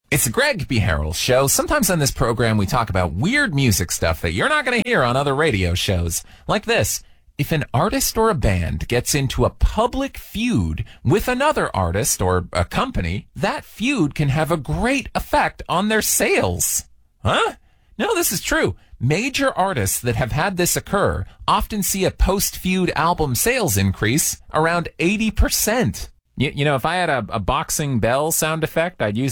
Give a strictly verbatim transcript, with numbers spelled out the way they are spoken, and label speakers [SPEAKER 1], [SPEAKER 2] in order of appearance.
[SPEAKER 1] It's the Greg B. Harrell Show. Sometimes on this program, we talk about weird music stuff that you're not going to hear on other radio shows. Like this. If an artist or a band gets into a public feud with another artist or a company, that feud can have a great effect on their sales. Huh? No, this is true. Major artists that have had this occur often see a post-feud album sales increase around eighty percent. You, you know, if I had a, a boxing bell sound effect, I'd use